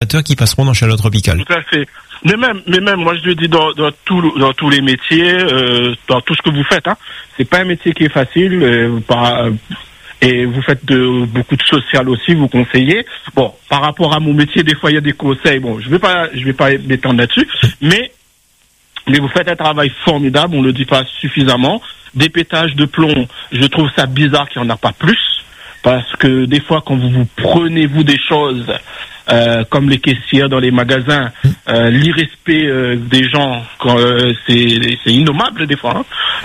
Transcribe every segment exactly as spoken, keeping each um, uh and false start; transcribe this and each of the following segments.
animateurs qui passeront dans Chaleur Tropicale. Tout à fait. Mais même, mais même, moi je le dis dans, dans, tout, dans tous les métiers, euh, dans tout ce que vous faites, hein, c'est pas un métier qui est facile. Euh, par, et vous faites de, beaucoup de social aussi, vous conseillez. Bon, par rapport à mon métier, des fois il y a des conseils. Bon, je vais pas, je vais pas m'étendre là-dessus, mais mais vous faites un travail formidable. On le dit pas suffisamment. Des pétages de plomb, je trouve ça bizarre qu'il n'y en a pas plus, parce que des fois quand vous vous prenez vous des choses euh, comme les caissières dans les magasins, euh, l'irrespect euh, des gens, quand, euh, c'est c'est innommable des fois. Hein.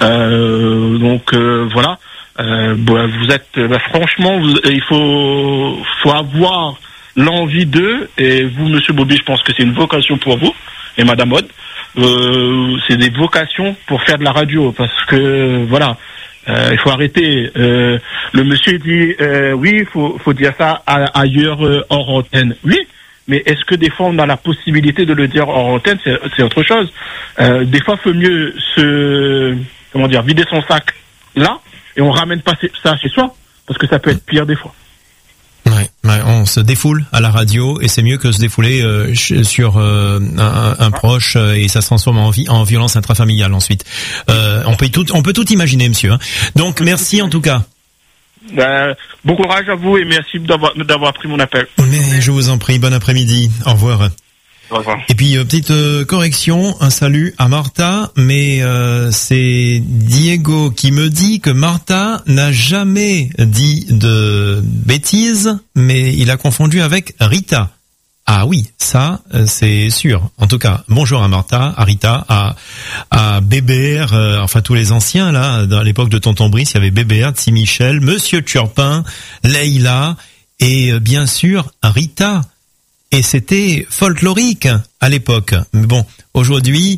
Euh, donc euh, voilà. Euh, bah, vous êtes bah, franchement, vous, il faut faut avoir l'envie d'eux. Et vous, Monsieur Bobby, je pense que c'est une vocation pour vous et Madame Aude. Euh, c'est des vocations pour faire de la radio, parce que voilà, euh, il faut arrêter. Euh, le monsieur dit euh, oui, il faut, faut dire ça à, ailleurs euh, hors antenne. Oui, mais est-ce que des fois on a la possibilité de le dire hors antenne? C'est, c'est autre chose. Euh, des fois, il faut mieux se comment dire vider son sac là et on ramène pas ça chez soi, parce que ça peut être pire des fois. Ouais, ouais, on se défoule à la radio et c'est mieux que se défouler euh, sur euh, un, un proche euh, et ça se transforme en, vi- en violence intrafamiliale ensuite. Euh, on peut tout, on peut tout imaginer, monsieur. Hein. Donc merci en tout cas. Euh, bon courage à vous et merci d'avoir, d'avoir pris mon appel. Mais je vous en prie, bon après-midi. Au revoir. Au revoir. Et puis euh, petite euh, correction, un salut à Martha, mais euh, c'est Diego qui me dit que Martha n'a jamais dit de bêtises, mais il a confondu avec Rita. Ah oui, ça euh, c'est sûr. En tout cas, bonjour à Martha, à Rita, à à Bébert, euh, enfin tous les anciens là, dans l'époque de Tonton Brice, il y avait Bébert, Tsi Michel, Monsieur Turpin, Leïla et euh, bien sûr Rita. Et c'était folklorique à l'époque. Mais bon, aujourd'hui,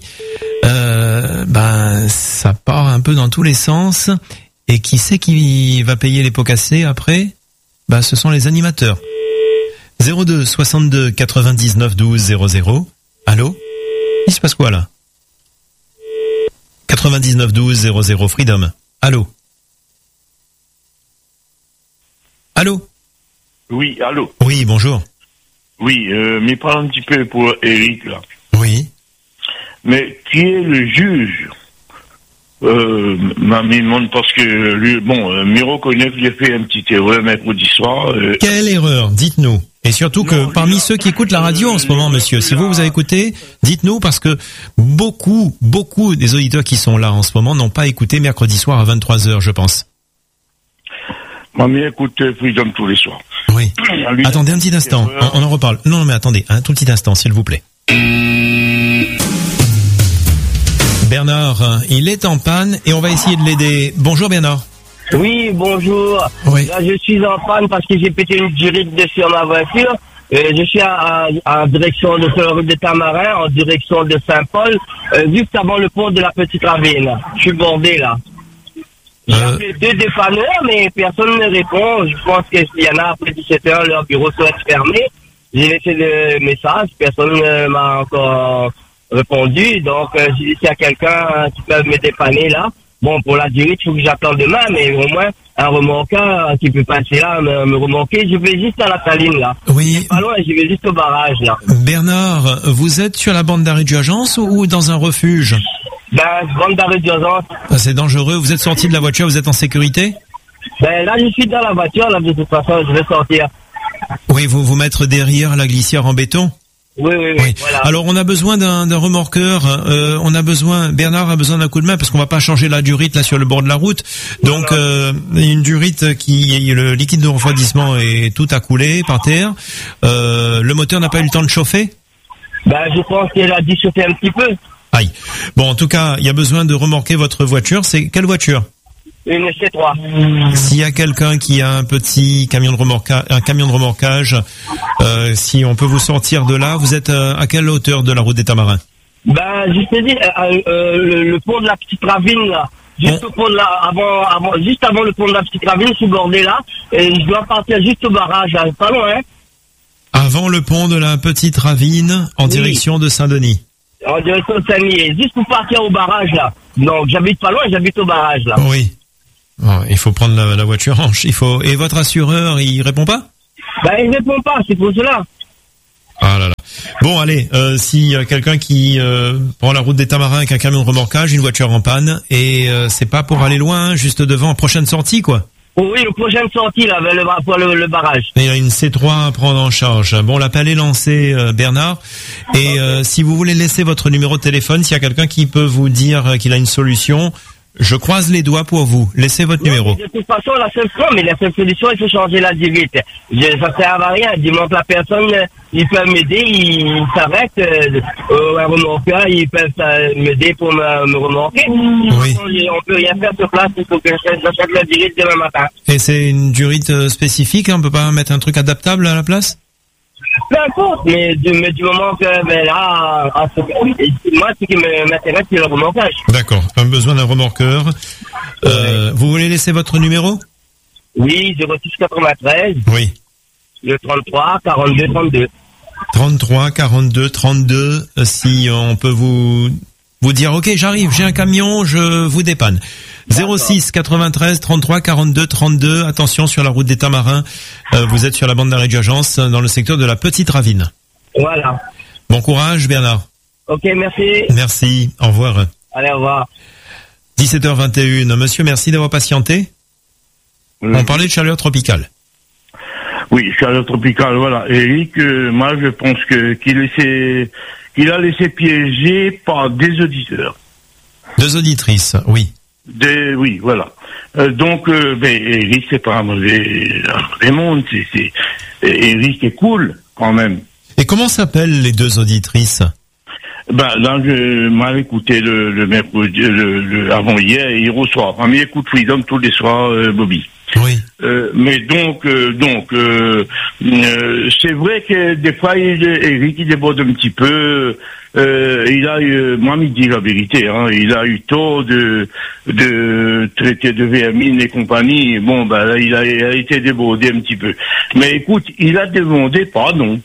euh, ben ça part un peu dans tous les sens. Et qui c'est qui va payer les pots cassés après? Ben ce sont les animateurs. zéro deux soixante-deux quatre-vingt-dix-neuf douze zéro zéro. Allô? Il se passe quoi là? quatre-vingt-dix-neuf douze zéro zéro Freedom. Allô? Allô? Oui, allô? Oui, bonjour. Oui, euh, mais parle un petit peu pour Eric, là. Oui. Mais qui est le juge? Euh, ma demande parce que lui, bon, euh, Miro connaît qu'il a fait un petit erreur mercredi soir. Euh... Quelle erreur? Dites-nous. Et surtout que non, parmi ceux qui écoutent la radio en ce moment, monsieur, si vous vous avez écouté, dites-nous, parce que beaucoup, beaucoup des auditeurs qui sont là en ce moment n'ont pas écouté mercredi soir à vingt-trois heures, je pense. Mamie écoute Freedom tous les soirs. Oui. Lui, attendez un petit instant, on, on en reparle. Non, mais attendez, un tout petit instant, s'il vous plaît. Bernard, il est en panne et on va essayer de l'aider. Bonjour Bernard. Oui, bonjour. Oui. Là, je suis en panne parce que j'ai pété une durite sur ma voiture. Euh, je suis à, à, en direction de la route de Tamarin, en direction de Saint-Paul, euh, juste avant le pont de la Petite Ravine. Je suis bordé là. J'ai euh... appelé deux dépanneurs, mais personne ne répond. Je pense qu'il y en a après dix-sept heures, leur bureau doit être fermé. J'ai laissé le message, personne ne m'a encore répondu. Donc, euh, j'ai dit s'il y a quelqu'un qui peut me dépanner là. Bon, pour la durée, il faut que j'attende demain, mais au moins, un remorqueur qui peut passer là, me, me remorquer. Je vais juste à la saline, là. Oui. Pas loin, je vais juste au barrage, là. Bernard, vous êtes sur la bande d'arrêt d'urgence ou dans un refuge? Ben, bande d'arrêt d'urgence. C'est dangereux. Vous êtes sorti de la voiture, vous êtes en sécurité? Ben, là, je suis dans la voiture, là, de toute façon, je vais sortir. Oui, vous vous mettre derrière la glissière en béton? Oui, oui, oui, oui. Voilà. Alors, on a besoin d'un, d'un remorqueur. Euh, on a besoin. Bernard a besoin d'un coup de main parce qu'on va pas changer la durite là sur le bord de la route. Donc, voilà. euh, une durite qui, le liquide de refroidissement est tout à couler par terre. Euh, le moteur n'a pas eu le temps de chauffer. Ben, je pense qu'elle a dû chauffer un petit peu. Aïe. Bon, en tout cas, il y a besoin de remorquer votre voiture. C'est quelle voiture? Une C trois. S'il y a quelqu'un qui a un petit camion de remorquage, un camion de remorquage, euh, si on peut vous sortir de là, vous êtes euh, à quelle hauteur de la route des Tamarins? Ben, je te dis, euh, euh, le, le pont de la Petite Ravine, là. Juste bon. au pont de la, avant, avant, juste avant le pont de la Petite Ravine, je suis bordé là, et je dois partir juste au barrage, là, pas loin, hein. Avant le pont de la Petite Ravine, en oui. direction de Saint-Denis. En direction de Saint-Denis, juste pour partir au barrage, là. Donc, j'habite pas loin, j'habite au barrage, là. Oui. Oh, il faut prendre la, la voiture en il faut. Et votre assureur, il répond pas? Ben, il répond pas, c'est pour cela. Ah là là. Bon, allez, euh, si euh, quelqu'un qui euh, prend la route des Tamarins avec un camion de remorquage, une voiture en panne, et euh, c'est pas pour aller loin, juste devant, prochaine sortie, quoi. Oh oui, une prochaine sortie, là, vers le, pour le, le barrage. Il y a une C trois à prendre en charge. Bon, l'appel est lancé, euh, Bernard. Et euh, si vous voulez laisser votre numéro de téléphone, s'il y a quelqu'un qui peut vous dire euh, qu'il a une solution, je croise les doigts pour vous. Laissez votre Non, numéro. de toute façon, la seule fois, mais la seule solution, il faut changer la durite. Je, ça sert à rien. Du moment que la personne, il peut m'aider, il, il s'arrête, euh, un remorqueur, ils peuvent euh, m'aider pour me, me remorquer. Oui. On peut rien faire sur place, il faut que je change la durite demain matin. Et c'est une durite euh, spécifique, hein, on peut pas mettre un truc adaptable à la place? Peu importe, mais du, mais du moment que, ben là, à ce, moi, ce qui me- m'intéresse, c'est le remorquage. D'accord, pas besoin d'un remorqueur. Euh, vous voulez laisser votre numéro? Oui, zéro six quatre-vingt-treize, Oui. le trente-trois, quarante-deux, trente-deux. trente-trois, quarante-deux, trente-deux, euh, si on peut vous vous dire, ok, j'arrive, j'ai un camion, je vous dépanne. zéro six quatre-vingt-treize, trente-trois, quarante-deux, trente-deux, attention sur la route des Tamarins, euh, vous êtes sur la bande d'arrêt d'urgence dans le secteur de la Petite Ravine. Voilà. Bon courage, Bernard. Ok, merci. Merci, au revoir. Allez, au revoir. dix-sept heures vingt et une, monsieur, merci d'avoir patienté. Oui. On parlait de chaleur tropicale. Oui, chaleur tropicale, voilà. Eric, euh, moi, je pense que qu'il laissé, qu'il a laissé piéger par des auditeurs. Deux auditrices, oui. Des, oui, voilà. Euh, donc, euh, ben, Eric, c'est pas un mauvais, un mauvais monde. C'est, c'est, Eric est cool, quand même. Et comment s'appellent les deux auditrices? Ben, là, je m'avais écouté le, le mercredi, le, le, avant hier, et hier au soir. Premier coup de Freedom tous les soirs, euh, Bobby. Oui. Euh, mais donc, euh, donc, euh, euh, c'est vrai que des fois, il, Eric, il déborde un petit peu. Euh, il a, eu, moi, il dit la vérité. Hein, il a eu tort de de traiter de vermine et compagnie. Bon, ben là, il a, il a été débordé un petit peu. Mais écoute, il a demandé pardon.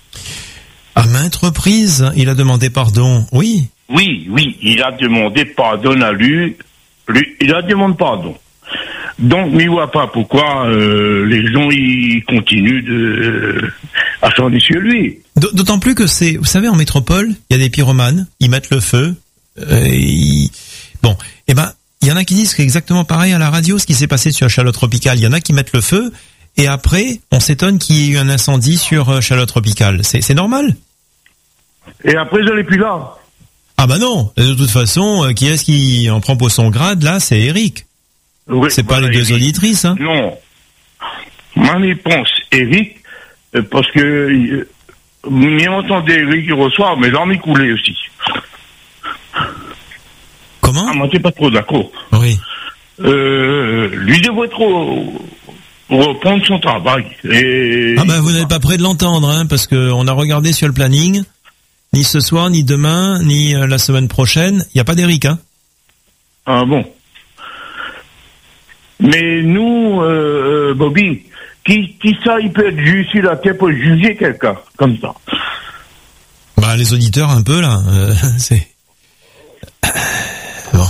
À maintes reprises, il a demandé pardon. Oui. Oui, oui, il a demandé pardon à lui. lui il a demandé pardon. Donc, il ne voit pas pourquoi euh, les gens ils continuent de euh, à s'en sur lui. D'autant plus que c'est, vous savez, en métropole, il y a des pyromanes, ils mettent le feu. Euh, ils... Bon, eh ben, il y en a qui disent que c'est exactement pareil à la radio, ce qui s'est passé sur Chaleur Tropicale. Il y en a qui mettent le feu, et après, on s'étonne qu'il y ait eu un incendie sur euh, Chaleur Tropicale. C'est, c'est normal. Et après, je l'ai plus là. Ah bah non, de toute façon, euh, qui est-ce qui en prend pour son grade, là, c'est Eric. Oui, C'est pas voilà, les deux Eric. auditrices, hein. Non. Moi, je pense Eric, euh, parce que euh, m'y entendez Eric il reçoit, mais l'arme est coulée aussi. Comment? Ah, moi, t'es pas trop d'accord. Oui. Euh, lui devrait trop reprendre son travail. Et Ah bah vous n'êtes pas près de l'entendre, hein, parce que on a regardé sur le planning, ni ce soir, ni demain, ni euh, la semaine prochaine, il n'y a pas d'Eric, hein. Ah bon. Mais nous, euh, euh, Bobby, qui, qui ça, il peut être juge sur la tête pour juger quelqu'un, comme ça? Bah les auditeurs un peu là, euh, c'est bon.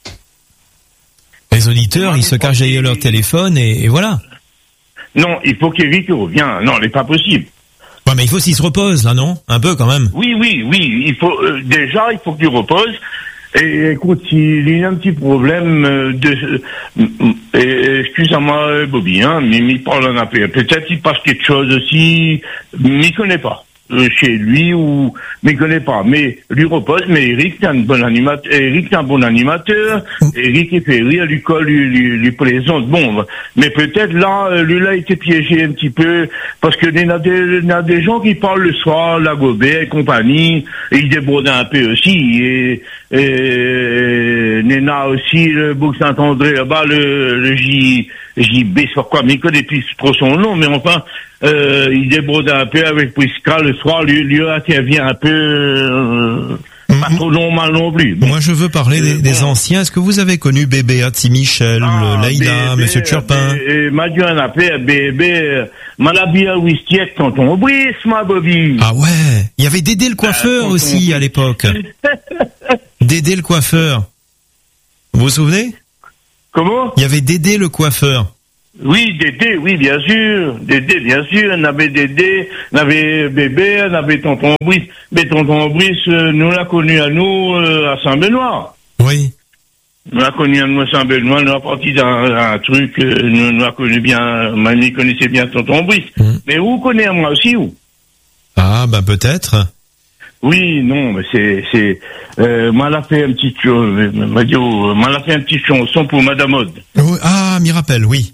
Les auditeurs, ils se cachent derrière leur téléphone et, et voilà. Non, il faut qu'Eric revienne. Non, c'est pas possible. Ouais, mais il faut s'il se repose là, non? Un peu quand même. Oui, oui, oui. Il faut euh, déjà, il faut qu'il repose. Et écoute, s'il y a un petit problème euh, de, euh, euh, excuse-moi, Bobby, hein, mais il parle en appel. Peut-être qu'il passe quelque chose aussi, mais il connaît pas. Euh, chez lui ou mais il connaît pas, mais lui repose. Mais Eric c'est un bon animateur. Eric c'est un bon animateur. Eric il fait rire, lui colle, lui, lui, lui plaisante. Bon, mais peut-être là, euh, lui là il était piégé un petit peu parce que il y en a des, il y en a des gens qui parlent le soir, la Gobert et compagnie, et ils débordent un peu aussi. Et, et il y en a aussi le Bouc Saint-André là-bas, le, le J, J B, c'est quoi, mais il connaît plus trop son nom, mais enfin. Euh, il déborde un peu avec Prisca le soir, lui, lui intervient un peu, euh, pas trop normal non plus. Bon. Moi, je veux parler des, Euh, des bon. anciens. Est-ce que vous avez connu Bébé, Hatsi Michel, Ah, Leïla, bébé, Monsieur Turpin? bébé, m'a dit un appel, bébé, Malabia Wistiek, tonton Brice, ma Bobby. Ah ouais, il y avait Dédé le coiffeur Ah, aussi à l'époque. Dédé le coiffeur. Vous vous souvenez? Comment? Il y avait Dédé le coiffeur. Oui, Dédé, oui, bien sûr. Dédé, bien sûr. On avait Dédé, on avait Bébé, on avait Tonton Brice. Mais Tonton Brice, euh, nous l'a connu à nous, euh, à Saint-Benoît. Oui. Nous l'a connu à nous à Saint-Benoît, nous l'a parti dans un, un truc, euh, nous, nous l'a connu bien, Mamie connaissait bien Tonton Brice. Mmh. Mais vous connaissez moi aussi, vous? Ah, ben peut-être. Oui, non, mais c'est, c'est, euh, moi, l'a fait un petit, euh, m'a dit, oh, moi, l'a fait un petit chanson pour Madame Aude. Oui, ah, m'y rappelle, oui.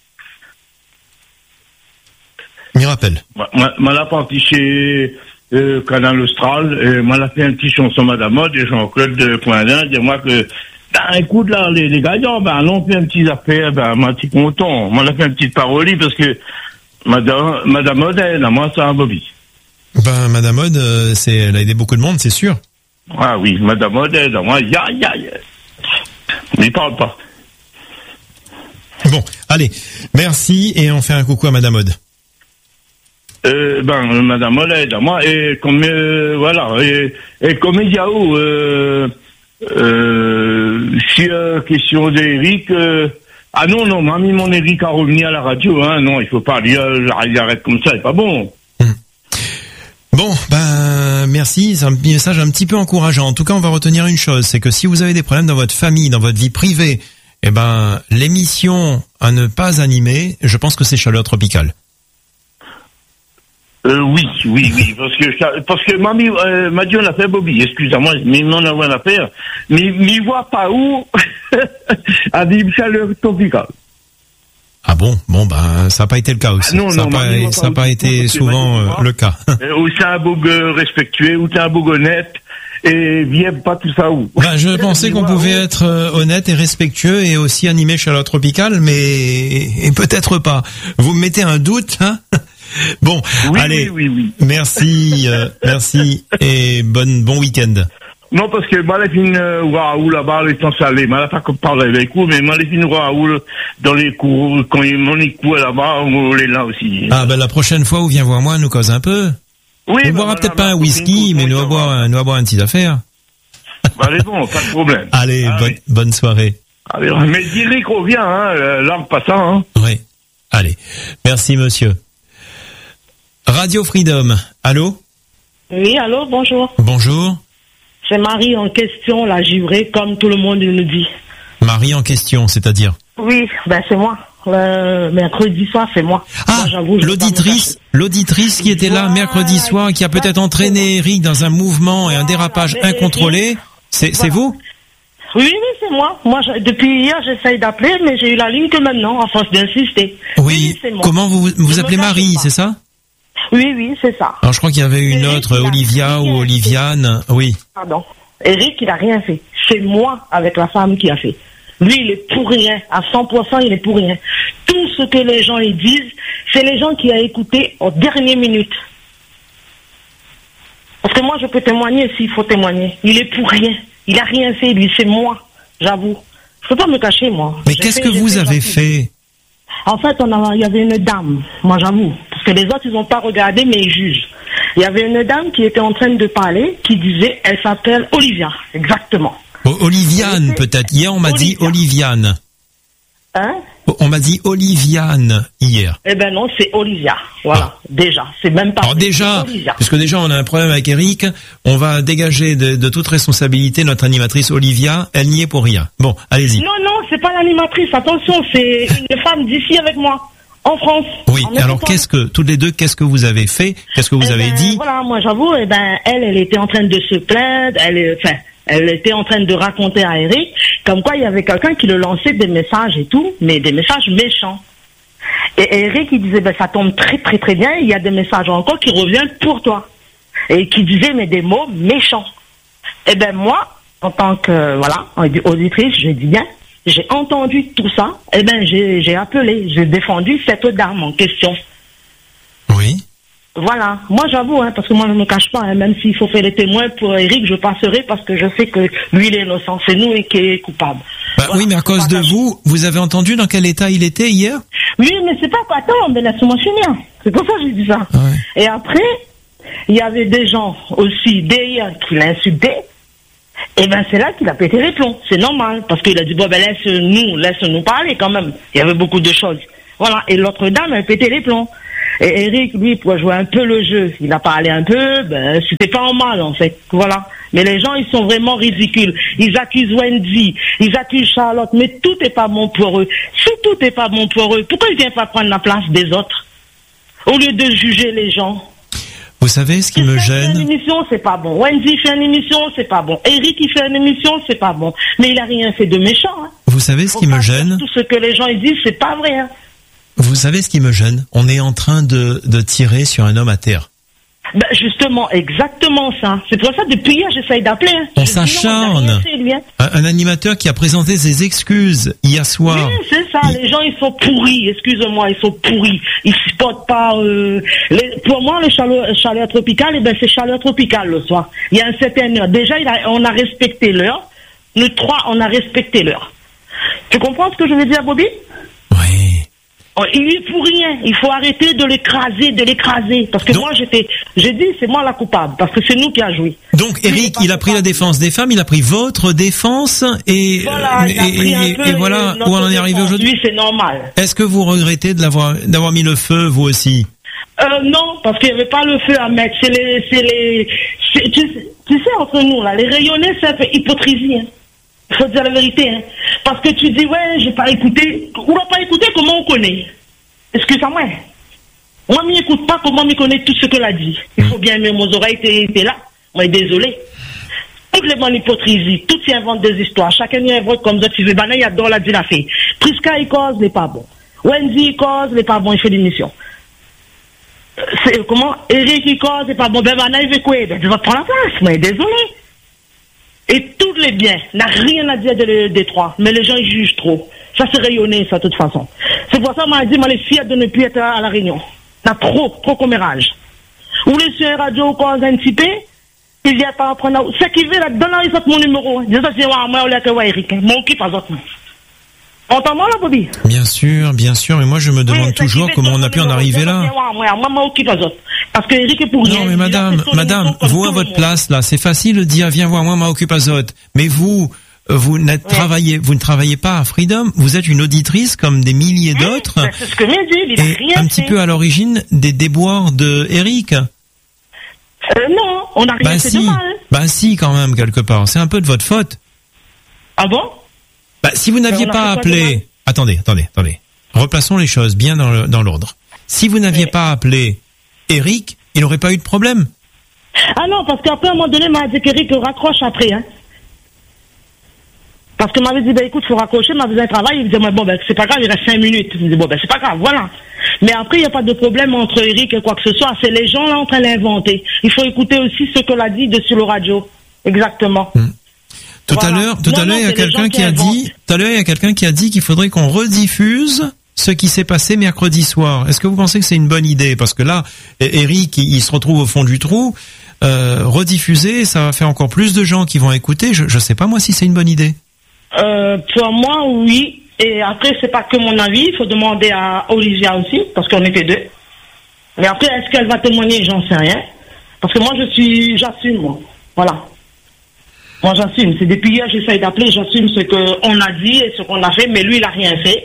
M'y rappelle. Moi, moi, l'a parti chez, euh, Canal Austral, et moi, l'a fait un petit chanson Madame Aude, et Jean-Claude de Poindin, dis-moi que, ben, écoute, là, les, les gagnants, ben, on fait un petit affaire, ben, moi, je suis content. Moi, l'a fait une petite parolie, parce que, Madame, Madame Aude, elle, moi, c'est un Bobby. Ben, Madame Aude, euh, c'est, elle a aidé beaucoup de monde, c'est sûr. Ah oui, Madame Aude, elle, moi, ya, ya, ya. Mais il parle pas. Bon, allez, merci, et on fait un coucou à Madame Aude. Euh, ben, Madame Aude, elle, moi, et comme, euh, voilà, et, et comme il y a où, euh, euh, si, euh, question d'Éric, euh, ah non, non, m'a mis mon Éric à revenir à la radio, hein, non, il faut pas dire, il arrête comme ça, c'est pas bon. Bon, ben merci, c'est un message un petit peu encourageant. En tout cas, on va retenir une chose, c'est que si vous avez des problèmes dans votre famille, dans votre vie privée, eh ben l'émission à ne pas animer, je pense que c'est Chaleur Tropicale. Euh, oui, oui, oui, parce que parce que mamie euh, m'a dit on a fait Bobby, excusez-moi, mais on a rien à faire, mais m'y voit pas où a dit Chaleur Tropicale. Ah bon, bon ben ça n'a pas été le cas aussi. Ah non, ça n'a non, pas, ça pas été souvent euh, le cas. Ou c'est un bug respectué, ou c'est un bug honnête, et viens pas tout ça où. Ben, je pensais qu'on pouvait être euh, honnête et respectueux et aussi animé Chaleur Tropicale, mais et peut-être pas. Vous me mettez un doute, hein? Bon, oui, allez, oui, oui, oui. merci, euh, merci et bonne bon week-end. Non, parce que Malefine Raoult là-bas, les temps salés, mal pas qu'on parle avec vous, mais Malefine Raoult dans les cours, quand il m'en est cours là-bas, on est là aussi. Ah ben la prochaine fois où vient voir moi, nous cause un peu. Oui. On ne boira peut-être pas un whisky, mais nous va boire un, nous va boire une petite affaire. Bah, allez bon, pas de problème. Allez, ah, bonne, oui. bonne soirée. Allez, mais Eric revient, hein, l'arbre passant, hein. Oui. Allez. Merci, monsieur. Radio Freedom. Allô? Oui, allô, bonjour. Bonjour. C'est Marie en question, la jurée, comme tout le monde nous dit. Marie en question, c'est-à-dire? Oui, ben c'est moi. Le mercredi soir, c'est moi. Ah, moi, j'avoue, l'auditrice, l'auditrice qui était là mercredi soir et qui a peut-être entraîné Eric dans un mouvement et un dérapage incontrôlé. C'est, c'est vous? Oui, oui, c'est moi. Moi, je, depuis hier, j'essaye d'appeler, mais j'ai eu la ligne que maintenant, à force d'insister. Oui, oui c'est moi. Comment vous vous appelez Marie, c'est ça? Oui, oui, c'est ça. Alors, je crois qu'il y avait une Eric, autre, Olivia ou Oliviane. Oui. Pardon. Eric, il a rien fait. C'est moi, avec la femme, qui a fait. Lui, il est pour rien. À cent pour cent, il est pour rien. Tout ce que les gens ils disent, c'est les gens qui ont écouté aux dernières minutes. Parce que moi, je peux témoigner s'il faut témoigner. Il est pour rien. Il a rien fait, lui. C'est moi. J'avoue. Je peux pas me cacher, moi. Mais qu'est-ce que vous avez fait? En fait, on a, il y avait une dame. Moi, j'avoue. Parce que les autres, ils n'ont pas regardé, mais ils jugent. Il y avait une dame qui était en train de parler, qui disait, elle s'appelle Olivia. Exactement. Oh, Oliviane, peut-être. Hier, on m'a dit Oliviane. Hein? On m'a dit Oliviane, hier. Eh ben non, c'est Olivia. Voilà. Ah. Déjà. C'est même pas. Alors déjà, parce que déjà, on a un problème avec Eric. On va dégager de, de toute responsabilité notre animatrice Olivia. Elle n'y est pour rien. Bon, allez-y. Non, non, c'est pas l'animatrice. Attention, c'est une femme d'ici avec moi. En France. Oui, alors qu'est-ce que, toutes les deux, qu'est-ce que vous avez fait? Qu'est-ce que vous eh avez ben, dit? Voilà, moi j'avoue, eh ben, elle, elle était en train de se plaindre, elle, enfin, elle était en train de raconter à Eric, comme quoi il y avait quelqu'un qui le lançait des messages et tout, mais des messages méchants. Et Eric, il disait, ben, ça tombe très très très bien, il y a des messages encore qui reviennent pour toi. Et qui disaient, mais des mots méchants. Eh ben, moi, en tant que, voilà, auditrice, je dis bien, j'ai entendu tout ça, eh ben j'ai, j'ai appelé, j'ai défendu cette dame en question. Oui. Voilà, moi j'avoue, hein, parce que moi je ne me cache pas, hein, même s'il faut faire les témoins pour Eric, je passerai parce que je sais que lui il est innocent, c'est nous qui est coupable. Bah voilà, oui, mais à cause de vous, vous avez entendu dans quel état il était hier? Oui, mais c'est pas quoi, attends, mais laisse-moi finir, c'est pour ça que j'ai dit ça. Ouais. Et après, il y avait des gens aussi derrière qui l'insultaient. Et ben c'est là qu'il a pété les plombs, c'est normal, parce qu'il a dit bon ben laisse-nous, laisse-nous parler quand même. Il y avait beaucoup de choses. Voilà. Et l'autre dame, elle pétait les plombs. Et Eric, lui, pour jouer un peu le jeu, il a parlé un peu, ben, c'était pas en mal, en fait. Voilà. Mais les gens, ils sont vraiment ridicules. Ils accusent Wendy, ils accusent Charlotte, mais tout est pas bon pour eux. Si tout est pas bon pour eux, pourquoi ils viennent pas prendre la place des autres? Au lieu de juger les gens. Vous savez ce qui me gêne? Il fait une émission, c'est pas bon. Wendy fait une émission, c'est pas bon. Eric, il fait une émission, c'est pas bon. Mais il a rien fait de méchant, hein. Vous savez ce qui me gêne? Tout ce que les gens ils disent, c'est pas vrai, hein. Vous savez ce qui me gêne? On est en train de, de tirer sur un homme à terre. Ben justement, exactement ça. C'est pour ça, depuis hier, j'essaye d'appeler. Hein. On s'acharne. Hein. Un, un animateur qui a présenté ses excuses hier soir. Oui, c'est ça. Il... Les gens, ils sont pourris. Excusez-moi, ils sont pourris. Ils ne supportent pas... Euh... Les... Pour moi, le chaleur, chaleur tropicale, eh ben, c'est chaleur tropicale le soir. Il y a une certaine heure. Déjà, il a... on a respecté l'heure. Nous trois, on a respecté l'heure. Tu comprends ce que je veux dire, Bobby? Oui. Oh, il est pour rien. Il faut arrêter de l'écraser, de l'écraser. Parce que donc, moi, j'étais, j'ai dit, c'est moi la coupable. Parce que c'est nous qui a joué. Donc, Eric, il a pris la défense des femmes, il a pris votre défense, et, voilà, et, et, et, et voilà où on en est arrivé aujourd'hui. Oui, c'est normal. Est-ce que vous regrettez de l'avoir, d'avoir mis le feu, vous aussi? Euh, non, parce qu'il n'y avait pas le feu à mettre. C'est les, c'est les, c'est, tu, tu sais, entre nous, là, les rayonnés, c'est un peu hypocrisie, hein. Il faut dire la vérité, hein. Parce que tu dis, ouais, j'ai pas écouté. On n'a pas écouté, comment on connaît? Excuse-moi. Moi, je n'écoute pas comment je connais tout ce qu'elle a dit. Il faut bien aimer mes oreilles, t'es là. Moi, désolé. Toutes les bonnes hypocrisies, toutes ils inventent des histoires. Chacun y invente comme ça, tu veux. Bana, il adore la dit la fille. Priska, il cause, il n'est pas bon. Wendy, il cause, il n'est pas bon, il fait l'émission. C'est comment? Eric, il cause, il n'est pas bon. Ben, Bana, il veut quoi? Ben, tu vas prendre la place. Moi, désolé. Et tous les biens, n'a rien à dire des de trois, mais les gens ils jugent trop. Ça c'est rayonné, ça, de toute façon. C'est pour ça qu'on m'a dit, moi, les filles de ne plus être à la réunion. N'a trop, trop commérage. Ou les sur radio, quand on a un petit peu, ils viennent pas prendre, ce qui veut là-dedans, là, ils sortent mon numéro. Ils disent, c'est moi, moi, on l'a Eric. Mon occupe à autres. Entends-moi, là, Bobby? Bien sûr, bien sûr, mais moi, je me demande oui, toujours comment on a pu en arriver là. Moi, moi, moi, moi, occupe à autres. Parce que Eric est pour rien. Non, mais madame, madame, vous à votre place, là, c'est facile de dire, viens voir moi, moi, occupe Azote. Mais vous, vous n'êtes ouais. travaillez, vous ne travaillez pas à Freedom. Vous êtes une auditrice comme des milliers oui, d'autres. C'est ce que j'ai dit, il a et rien un petit fait. peu à l'origine des déboires de Eric. Euh, non, on n'a rien bah fait si, de mal. Bah si, quand même, quelque part. C'est un peu de votre faute. Ah bon? Bah, si vous n'aviez pas appelé, attendez, attendez, attendez. Replaçons les choses bien dans le, dans l'ordre. Si vous n'aviez oui. pas appelé Eric, il n'aurait pas eu de problème. Ah non, parce qu'après, à un moment donné, il m'a dit qu'Eric raccroche après, hein. Parce que m'avait dit, ben écoute, faut raccrocher, m'a besoin de travail. Il me disait, bon, ben c'est pas grave, il reste cinq minutes. Je me dis, bon, ben c'est pas grave, voilà. Mais après, il n'y a pas de problème entre Eric et quoi que ce soit. C'est les gens là en train d'inventer. Il faut écouter aussi ce que l'a dit dessus le radio. Exactement. Hum. Tout voilà. à l'heure, tout non, à l'heure, il y a quelqu'un qui, qui a dit, tout à l'heure, il y a quelqu'un qui a dit qu'il faudrait qu'on rediffuse ce qui s'est passé mercredi soir. Est-ce que vous pensez que c'est une bonne idée? Parce que là, Eric, il se retrouve au fond du trou. Euh, rediffuser, ça va faire encore plus de gens qui vont écouter. Je, je sais pas moi si c'est une bonne idée. Euh, pour moi, oui. Et après, c'est pas que mon avis. Il faut demander à Olivia aussi, parce qu'on était deux. Mais après, est-ce qu'elle va témoigner? J'en sais rien. Parce que moi, je suis, j'assume, moi. Voilà. Moi, j'assume. C'est depuis hier, j'essaye d'appeler, j'assume ce qu'on a dit et ce qu'on a fait, mais lui, il a rien fait.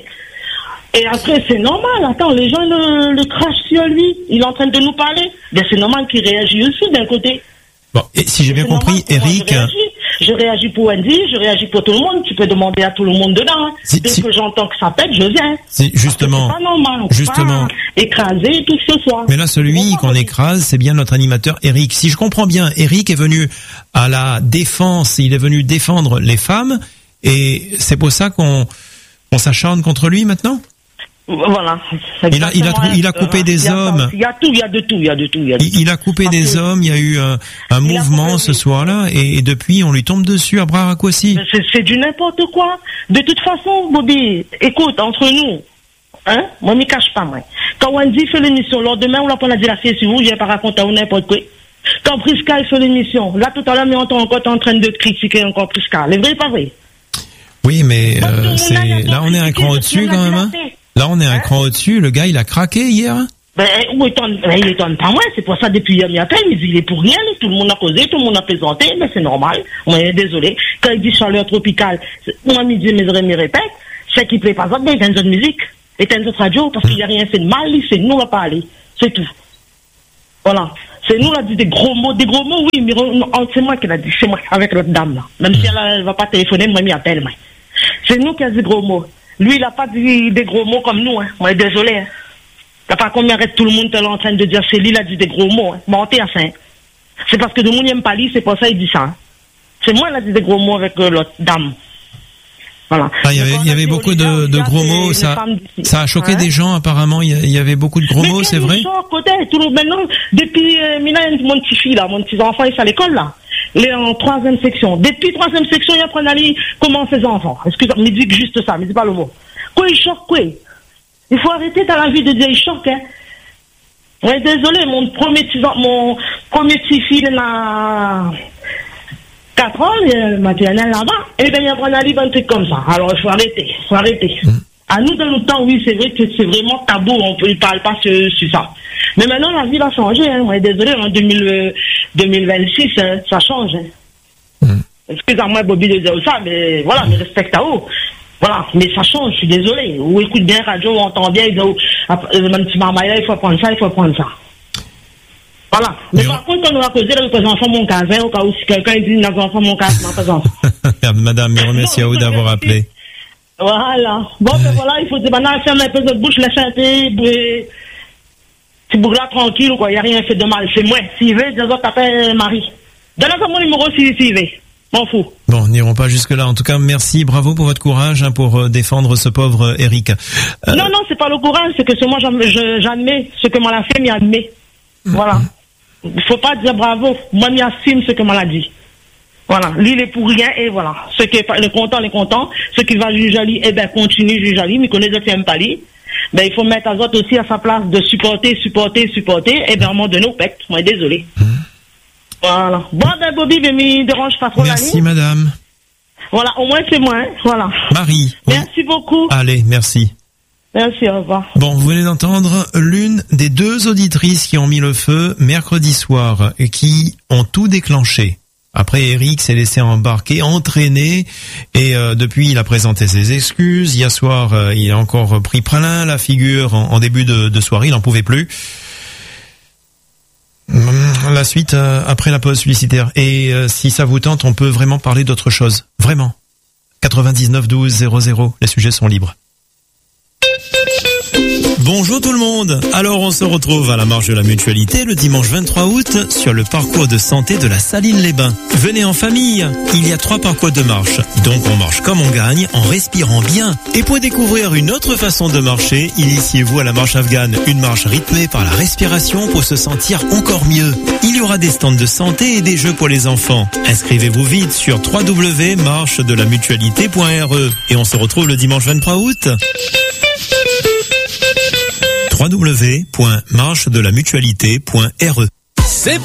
Et après, c'est normal. Attends, les gens le, le crachent sur lui. Il est en train de nous parler. Ben, c'est normal qu'il réagisse aussi d'un côté. Bon, et si j'ai bien compris, Eric... Je réagis. je réagis pour Wendy, je réagis pour tout le monde. Tu peux demander à tout le monde dedans. Si, Dès si... que j'entends que ça pète, je viens. C'est justement. C'est pas normal. On justement. Peut pas écraser tout ce soit. Mais là, celui qu'on écrase, c'est bien notre animateur Eric. Si je comprends bien, Eric est venu à la défense, il est venu défendre les femmes, et c'est pour ça qu'on, qu'on s'acharne contre lui maintenant? Voilà. Il a, il a, il a coupé des il hommes. Il y a tout, il y a de tout, il y a de tout. Il, y a de il, il a coupé des que... hommes. Il y a eu un, un mouvement ce soir-là, et, et depuis, on lui tombe dessus à bras raccourcis. C'est, c'est du n'importe quoi. De toute façon, Bobby, écoute, entre nous, hein, moi, je m'y cache pas, moi. Quand Wendy fait l'émission, lors demain, on l'a pas dit la fille sur vous, je vais pas raconter ou n'importe quoi. Quand Priska fait l'émission, là, tout à l'heure, mais on est encore en train de critiquer encore Priska. C'est vrai, pas vrai? Oui, mais, euh, c'est, là, on est un cran au-dessus, quand même, hein. Là, on est un hein? cran au-dessus. Le gars, il a craqué hier. Ben, où étonne, ben, il étonne pas moi. C'est pour ça, depuis hier, il m'appelle. Il dit, il est pour rien. Tout le monde a causé, tout le monde a plaisanté. Mais c'est normal. Moi, désolé. Quand il dit chaleur tropicale, moi, il dit, mes oreilles me répètent. C'est qu'il plaît pas ça, mais il y a une autre musique. éteindre cette radio parce qu'il n'y a rien fait de mal, c'est nous qui va parler. C'est tout. Voilà. C'est nous qui a dit des gros mots. Des gros mots, oui, mais c'est moi qui l'a dit. C'est moi, avec l'autre dame là. Même si elle ne va pas téléphoner, moi, m'y appelle, moi. C'est nous qui a dit des gros mots. Lui, il n'a pas dit des gros mots comme nous, hein. Moi, désolé, hein. Il n'y a pas combien arrête tout le monde est en train de dire c'est lui, il a dit des gros mots, hein. Mentir, à ça. C'est parce que de monde n'aime pas lui, c'est pour ça qu'il dit ça. Hein. C'est moi qui a dit des gros mots avec euh, l'autre dame. Voilà. Ah, il y avait, il y avait beaucoup de, de gros mots, ça, ça a choqué hein? des gens apparemment, il y avait beaucoup de gros mais mots, c'est vrai? Côté, tout le, maintenant, depuis, euh, mon petit fille là, mon petit enfant, il est à l'école là. Il est en troisième section. Depuis troisième section, il apprend à aller comment ses enfants. Excusez-moi, mais dis juste ça, mais dis pas le mot. Quoi, il choque, quoi? Il faut arrêter dans la vie de dire il choque, hein. Ouais, désolé, mon premier petit, mon premier petit fils, il a quatre ans, le maternel là-bas, et bien il apprend à aller un truc comme ça. Alors, il faut arrêter, il faut arrêter. Mmh. À nous, dans le temps, oui, c'est vrai que c'est vraiment tabou, on ne parle pas sur, sur ça. Mais maintenant, la vie a changé, hein. Ouais, désolé, en deux mille, deux mille vingt-six, hein, ça change, hein. Mmh. Excusez-moi, Bobby, de dire ça, mais voilà, mais respecte à vous. Voilà, mais ça change, je suis désolé. Ou écoute bien radio, on entend bien, il petit maman, il faut prendre ça, il faut prendre ça. Voilà. Mais, mais par on... contre, on va causer avec les enfants mon casin, au cas où si quelqu'un dit les enfants mon casin, non, pas enfants. Madame, mais remercie à vous d'avoir appelé. Voilà. Bon, ben voilà, il faut dire, maintenant, ferme un peu de bouche, laisse un peu, tu bouges là tranquille, quoi, il n'y a rien fait de mal. C'est moi. S'il veut, des autres t'appellent Marie. Donne-moi mon numéro s'il si, si veut. M'en fous. Bon, n'irons pas jusque-là. En tout cas, merci, bravo pour votre courage hein, pour euh, défendre ce pauvre euh, Eric. Euh... Non, non, c'est pas le courage, c'est que ce moi j'admets ce que moi l'a fait, m'y admet. Mmh. Voilà. Il faut pas dire bravo. Moi, m'y assume ce que moi l'a dit. Voilà. Lui, il est pour rien et voilà. Ce qui est le content, les contents. Ce qui va juger lui, eh ben, continue juger lui, mais connaît d'autres qui n'aiment pas lui. Ben, il faut mettre les autres aussi à sa place de supporter, supporter, supporter. Et ben, à un moment donné, au pec. Moi, désolé. Mmh. Voilà. Bon, ben, Bobby, ben, me dérange pas trop la nuit. Merci, madame. Voilà, au moins, c'est moi, hein. Voilà. Marie. Merci oui. beaucoup. Allez, merci. Merci, au revoir. Bon, vous venez d'entendre l'une des deux auditrices qui ont mis le feu mercredi soir et qui ont tout déclenché. Après, Eric s'est laissé embarquer, entraîner, et euh, depuis, il a présenté ses excuses. Hier soir, euh, il a encore pris plein la figure en, en début de, de soirée, il n'en pouvait plus. La suite euh, après la pause publicitaire. Et euh, si ça vous tente, on peut vraiment parler d'autre chose. Vraiment. quatre-vingt-dix-neuf douze zéro zéro, les sujets sont libres. Bonjour tout le monde. Alors on se retrouve à la marche de la Mutualité le dimanche vingt-trois août sur le parcours de santé de la Saline-les-Bains. Venez en famille. Il y a trois parcours de marche. Donc on marche comme on gagne en respirant bien. Et pour découvrir une autre façon de marcher, initiez-vous à la marche afghane. Une marche rythmée par la respiration pour se sentir encore mieux. Il y aura des stands de santé et des jeux pour les enfants. Inscrivez-vous vite sur w w w point marche de la mutualité point r e. Et on se retrouve le dimanche vingt-trois août. w w w point marche de la mutualité point r e. C'est